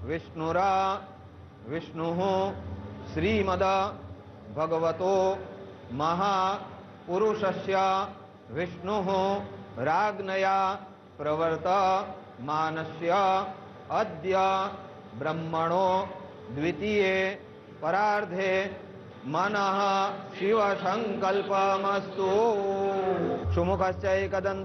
विष्णुरा विष्णुः श्रीमद भगवतो महापुरुषस्य विष्णुः राज्ञया प्रवर्तमानस्य अद्य ब्रह्मणो द्वितीये परार्धे मनः शिव संकल्पमस्तु। सुमुखश्च एकदन्त